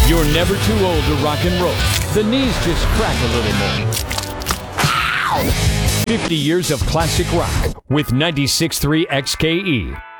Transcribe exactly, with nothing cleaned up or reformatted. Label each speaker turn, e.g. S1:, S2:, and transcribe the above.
S1: You're never too old to rock and roll. The knees just crack a little more. fifty years of classic rock with ninety-six point three X K E.